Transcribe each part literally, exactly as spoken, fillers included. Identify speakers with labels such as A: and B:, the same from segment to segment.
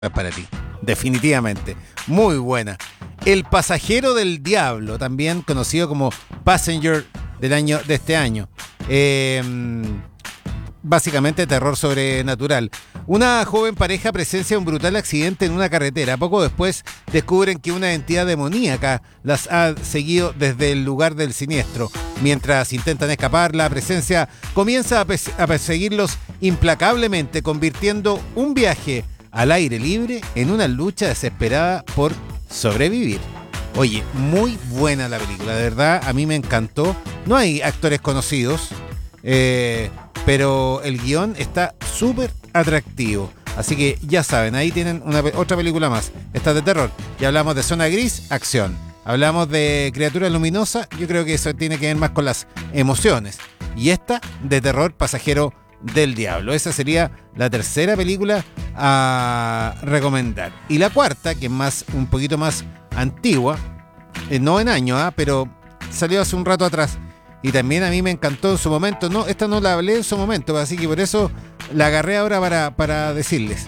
A: es para ti, definitivamente. Muy buena. El pasajero del diablo, también conocido como Passenger del año de este año. Eh, básicamente terror sobrenatural. Una joven pareja presencia un brutal accidente en una carretera. Poco después descubren que una entidad demoníaca las ha seguido desde el lugar del siniestro. Mientras intentan escapar, la presencia comienza a, pes- a perseguirlos implacablemente, convirtiendo un viaje al aire libre en una lucha desesperada por sobrevivir. Oye, muy buena la película, de verdad, a mí me encantó. No hay actores conocidos, eh, pero el guión está súper atractivo. Así que ya saben, ahí tienen una, otra película más. Esta de terror. Ya hablamos de Zona Gris, acción. Hablamos de Criatura Luminosa, yo creo que eso tiene que ver más con las emociones. Y esta de terror, Pasajero del Diablo. Esa sería la tercera película a recomendar. Y la cuarta, que es más un poquito más antigua, eh, no en año, ¿eh? pero salió hace un rato atrás. Y también a mí me encantó en su momento. No, esta no la hablé en su momento, así que por eso la agarré ahora para, para decirles.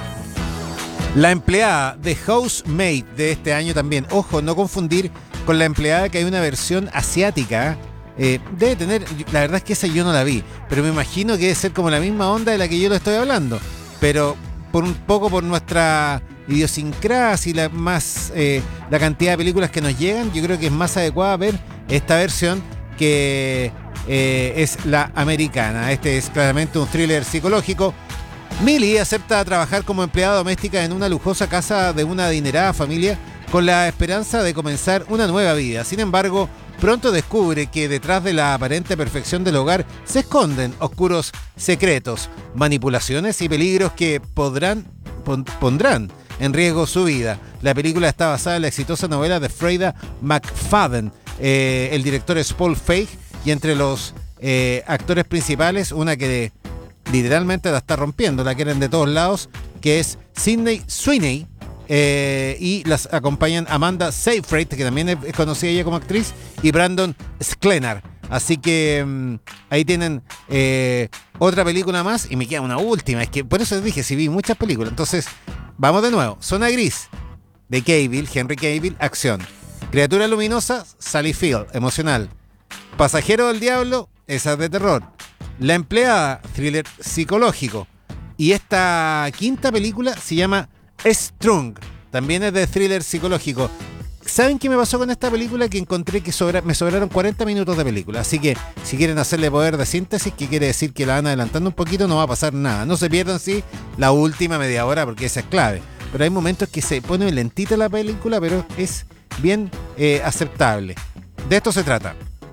A: La empleada de Housemaid de este año también. Ojo, no confundir con la empleada, que hay una versión asiática. Eh, debe tener, la verdad es que esa yo no la vi, pero me imagino que debe ser como la misma onda de la que yo le estoy hablando. Pero por un poco por nuestra idiosincrasia y la, más, eh, la cantidad de películas que nos llegan, yo creo que es más adecuada ver esta versión que eh, es la americana. Este es claramente un thriller psicológico. Millie acepta trabajar como empleada doméstica en una lujosa casa de una adinerada familia con la esperanza de comenzar una nueva vida. Sin embargo, pronto descubre que detrás de la aparente perfección del hogar se esconden oscuros secretos, manipulaciones y peligros que podrán, pon, pondrán en riesgo su vida. La película está basada en la exitosa novela de Freida McFadden. Eh, el director es Paul Feig y entre los eh, actores principales, una que de, literalmente la está rompiendo, la quieren de todos lados, que es Sydney Sweeney. Eh, y las acompañan Amanda Seyfried, que también es, es conocida ella como actriz, y Brandon Sklenar. Así que um, ahí tienen eh, otra película más, y me queda una última. Es que por eso les dije, si vi muchas películas. Entonces, vamos de nuevo. Zona Gris, de Cavill, Henry Cavill, acción. Criatura Luminosa, Sally Field, emocional. Pasajero del Diablo, esa es de terror. La empleada, thriller psicológico. Y esta quinta película se llama Strung, también es de thriller psicológico. ¿Saben qué me pasó con esta película? Que encontré que sobra, me sobraron cuarenta minutos de película. Así que si quieren hacerle poder de síntesis, que quiere decir que la van adelantando un poquito, no va a pasar nada. No se pierdan, sí, la última media hora, porque esa es clave. Pero hay momentos que se pone lentita la película, pero es bien eh, aceptable. De esto se trata.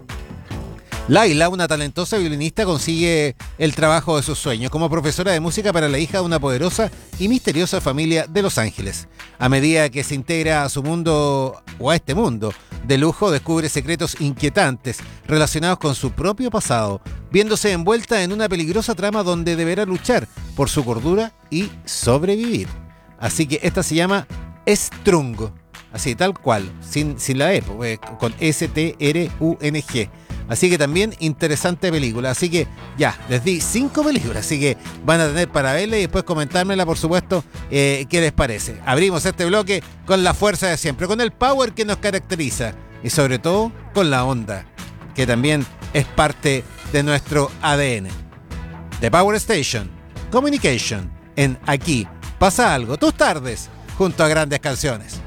A: Laila, una talentosa violinista, consigue el trabajo de sus sueños como profesora de música para la hija de una poderosa y misteriosa familia de Los Ángeles. A medida que se integra a su mundo, o a este mundo de lujo, descubre secretos inquietantes relacionados con su propio pasado, viéndose envuelta en una peligrosa trama donde deberá luchar por su cordura y sobrevivir. Así que esta se llama Strung, así tal cual, sin, sin la E, pues, con S T R U N G. Así que también interesante película. Así que ya, les di cinco películas. Así que van a tener para verla y después comentármela, por supuesto, eh, qué les parece. Abrimos este bloque con la fuerza de siempre, con el power que nos caracteriza y sobre todo con la onda, que también es parte de nuestro A D N. The Power Station, Communication, en Aquí Pasa Algo, tus tardes, junto a grandes canciones.